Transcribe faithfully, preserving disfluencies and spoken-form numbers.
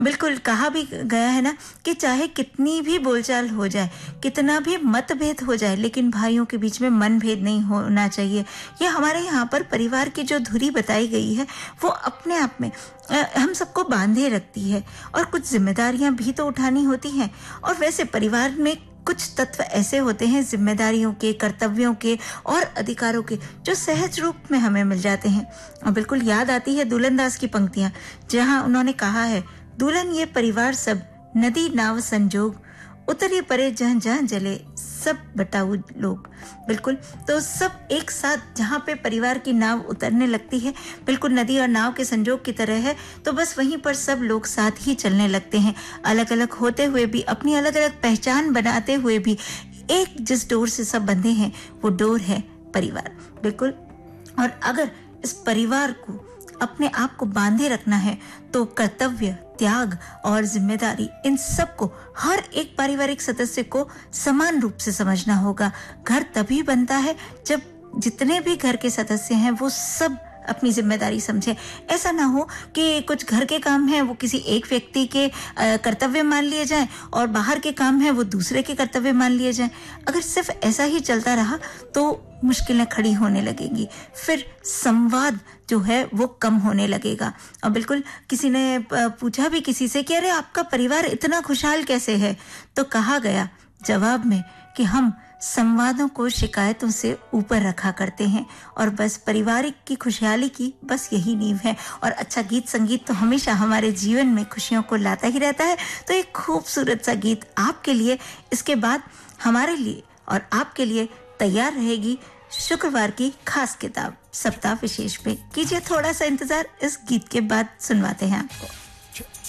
बिल्कुल, कहा भी गया है ना कि चाहे कितनी भी बोलचाल हो जाए, कितना भी मतभेद हो जाए, लेकिन भाइयों के बीच में मनभेद नहीं होना चाहिए। ये हमारे यहाँ पर परिवार की जो धुरी बताई गई है, वो अपने आप में अ, हम सबको बांधे रखती है और कुछ जिम्मेदारियां भी तो उठानी होती हैं। और वैसे परिवार में कुछ तत्व ऐसे होते हैं जिम्मेदारियों के, कर्तव्यों के और अधिकारों के, जो सहज रूप में हमें मिल जाते हैं। और बिल्कुल याद आती है दुल्हन दास की पंक्तियां, जहां उन्होंने कहा है, दुल्हन ये परिवार सब नदी नाव संजोग, उतरे परे जहाँ जहाँ जले सब बटाऊ लोग। बिल्कुल, तो सब एक साथ जहाँ पे परिवार की नाव उतरने लगती है, बिल्कुल नदी और नाव के संजोग की तरह है, तो बस वहीं पर सब लोग साथ ही चलने लगते हैं। अलग अलग होते हुए भी, अपनी अलग अलग पहचान बनाते हुए भी, एक जिस डोर से सब बंधे हैं वो डोर है परिवार। बिल्कुल, और अगर इस परिवार को अपने आप को बांधे रखना है तो कर्तव्य, त्याग और जिम्मेदारी, इन सब को हर एक पारिवारिक सदस्य को समान रूप से समझना होगा। घर तभी बनता है जब जितने भी घर के सदस्य हैं वो सब अपनी जिम्मेदारी समझे। ऐसा ना हो कि कुछ घर के काम हैं वो किसी एक व्यक्ति के कर्तव्य मान लिए जाएं और बाहर के काम हैं वो दूसरे के कर्तव्य मान लिए जाएं। अगर सिर्फ ऐसा ही चलता रहा तो मुश्किलें खड़ी होने लगेंगी, फिर संवाद जो है वो कम होने लगेगा। और बिल्कुल, किसी ने पूछा भी किसी से कि अरे आपका परिवार इतना खुशहाल कैसे है, तो कहा गया जवाब में कि हम संवादों को शिकायतों से ऊपर रखा करते हैं और बस पारिवारिक की खुशहाली की बस यही नींव है। और अच्छा गीत संगीत तो हमेशा हमारे जीवन में खुशियों को लाता ही रहता है। तो एक खूबसूरत सा गीत आपके लिए, इसके बाद हमारे लिए और आपके लिए तैयार रहेगी शुक्रवार की खास किताब सप्ताह विशेष में। कीजिए थोड़ा सा इंतजार, इस गीत के बाद सुनवाते हैं आपको।